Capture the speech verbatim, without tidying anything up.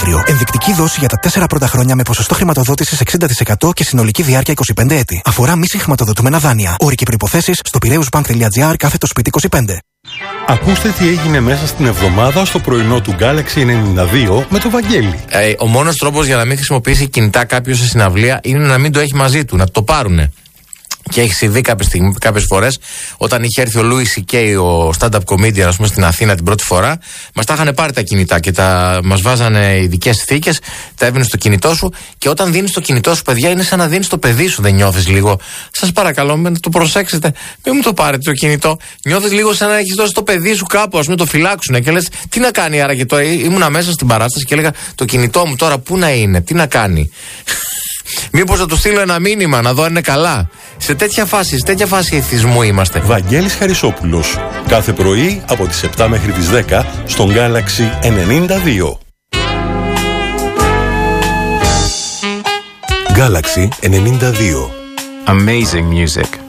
Νοέμβριο. Ενδεικτική δόση για τα τέσσερα πρώτα χρόνια με ποσοστό χρηματοδότησης εξήντα τοις εκατό και συνολική διάρκεια είκοσι πέντε έτη. Αφορά μη συγχρηματοδοτούμενα δάνεια. Όροι και προϋποθέσεις στο piraeusbank.gr κάθετο σπίτι είκοσι πέντε. Ακούστε τι έγινε μέσα στην εβδομάδα στο πρωινό του Galaxy ενενήντα δύο με το Βαγγέλη. Ε, ο μόνος τρόπος για να μην χρησιμοποιήσει κινητά κάποιος σε συναυλία είναι να μην το έχει μαζί του, να το πάρουνε. Και έχει συμβεί κάποιες φορές όταν είχε έρθει ο Louis σι κέι, ο stand-up comedian, ας πούμε, στην Αθήνα την πρώτη φορά. Μας τα είχαν πάρει τα κινητά και τα, μας βάζανε ειδικές θήκες, τα έβαινε στο κινητό σου. Και όταν δίνεις το κινητό σου, παιδιά, είναι σαν να δίνεις το παιδί σου, δεν νιώθεις λίγο? Σας παρακαλώ, μην το προσέξετε, μην μου το πάρετε το κινητό. Νιώθεις λίγο σαν να έχεις δώσει το παιδί σου κάπου, ας πούμε, το φυλάξουνε. Και λες, τι να κάνει άραγε τώρα? Ήμουνα μέσα στην παράσταση και έλεγα, το κινητό μου τώρα πού να είναι, τι να κάνει? Μήπως θα του στείλω ένα μήνυμα να δω αν είναι καλά? Σε τέτοια φάση, σε τέτοια φάση εθισμού είμαστε. Βαγγέλης Χαρισόπουλος. Κάθε πρωί από τις επτά μέχρι τις δέκα στον Galaxy ενενήντα δύο. Galaxy ενενήντα δύο. Amazing music.